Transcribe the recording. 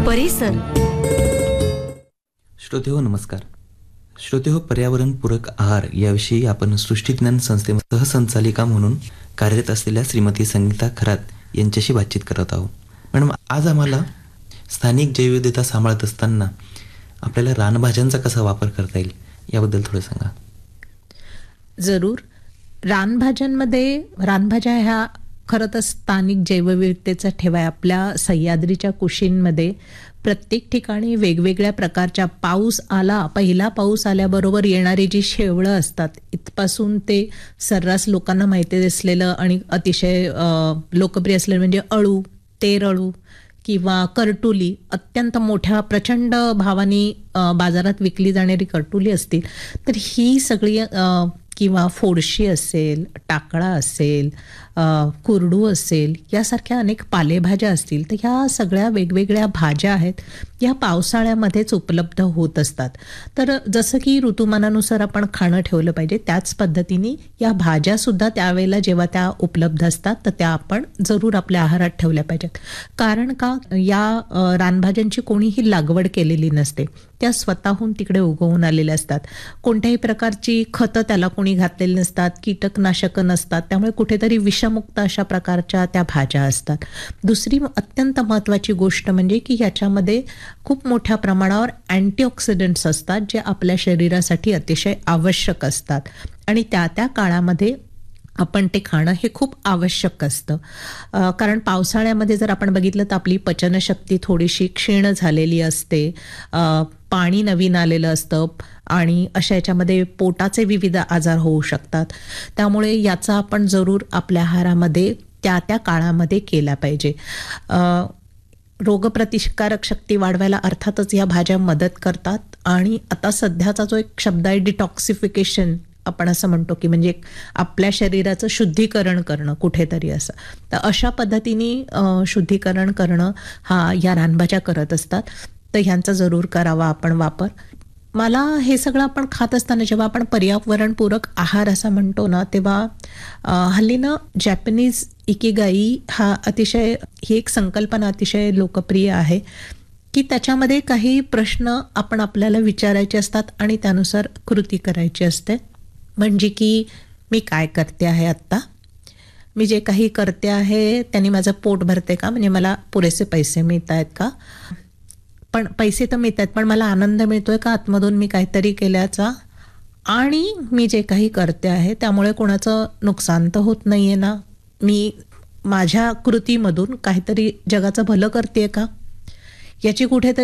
परिसर. श्रोतेहो नमस्कार. श्रोतेहो, पर्यावरणपूरक आहार याविषयी आपण सृष्टीज्ञान संस्थेमध्ये सहसंचालिका म्हणून कार्यरत असलेल्या श्रीमती संगीता खरात यांच्याशी बातचीत करत आहोत. मॅडम, आज आम्हाला स्थानिक जैवविविधता सांभाळत असताना आपल्याला रानभाज्यांचा कसा वापर करता येईल याबद्दल थोडं सांगा. जरूर. रानभाज्या ह्या खरं तर स्थानिक जैवविविधतेचा ठेवा आहे. आपल्या सह्याद्रीच्या कुशींमध्ये प्रत्येक ठिकाणी वेगवेगळ्या प्रकारच्या पहिला पाऊस आल्याबरोबर येणारी जी शेवळं असतात, इथपासून ते सर्रास लोकांना माहिती असलेलं आणि अतिशय लोकप्रिय असलेलं म्हणजे अळू, तेरअळू किंवा करटुली, अत्यंत मोठ्या प्रचंड भावानी बाजारात विकली जाणारी करटुली असतील, तर ही सगळी किंवा फोडशी असेल, टाकळा असेल, कुरडू असेल, यासारख्या अनेक पालेभाज्या असतील, तर ह्या सगळ्या वेगवेगळ्या भाज्या आहेत, या पावसाळ्यामध्येच उपलब्ध होत असतात. तर जसं की ऋतुमानानुसार आपण खाणं ठेवलं पाहिजे, त्याच पद्धतीने या भाज्यासुद्धा त्यावेळेला जेव्हा त्या उपलब्ध असतात तर त्या आपण जरूर आपल्या आहारात ठेवल्या पाहिजेत. कारण का, या रानभाज्यांची कोणीही लागवड केलेली नसते, त्या स्वतःहून तिकडे उगवून आलेल्या असतात. कोणत्याही प्रकारची खतं त्याला कोणी घातलेली नसतात, कीटकनाशकं नसतात, त्यामुळे कुठेतरी विषमुक्त अशा प्रकारच्या त्या भाज्या असतात. दुसरी अत्यंत महत्त्वाची गोष्ट म्हणजे की ह्याच्यामध्ये खूप मोठ्या प्रमाणावर अँटीऑक्सिडंट्स असतात, जे आपल्या शरीरासाठी अतिशय आवश्यक असतात आणि त्या काळामध्ये आपण ते खाणं हे खूप आवश्यक असतं. कारण पावसाळ्यामध्ये जर आपण बघितलं तर आपली पचनशक्ती थोडीशी क्षीण झालेली असते, पाणी नवीन आलेलं असतं आणि अशा याच्यामध्ये पोटाचे विविध आजार होऊ शकतात. त्यामुळे याचा आपण जरूर आपल्या आहारामध्ये त्या काळामध्ये केला पाहिजे. रोगप्रतिकारक शक्ती वाढवायला अर्थातच या भाज्या मदत करतात. आणि आता सध्याचा जो एक शब्द आहे डिटॉक्सिफिकेशन, आपण असं म्हणतो की म्हणजे आपल्या शरीराचं शुद्धीकरण करणं कुठेतरी असं, तर अशा पद्धतीने शुद्धीकरण करणं हा या रानभाज्या करत असतात. तर ह्यांचा जरूर करावा आपण वापर. मला हे सगळं आपण खात असताना जेव्हा आपण पर्यावरणपूरक आहार असं म्हणतो ना, तेव्हा हल्लीनं जॅपनीज इकिगाई ही एक संकल्पना अतिशय लोकप्रिय आहे की त्याच्यामध्ये काही प्रश्न आपल्याला विचारायचे असतात आणि त्यानुसार कृती करायची असते. म्हणजे की मी काय करते आहे आत्ता, मी जे काही करते आहे त्यांनी माझं पोट भरते का, म्हणजे मला पुरेसे पैसे मिळत आहेत का, पण पैसे तर मिळत आहेत पण मला आनंद मिळतोय का आतमधून मी काहीतरी केल्याचा, आणि मी जे काही करते आहे त्यामुळे कोणाचं नुकसान तर होत नाही आहे ना, मी माझ्या कृतीमधून काहीतरी जगाचं भलं करते का, याची कुठेतरी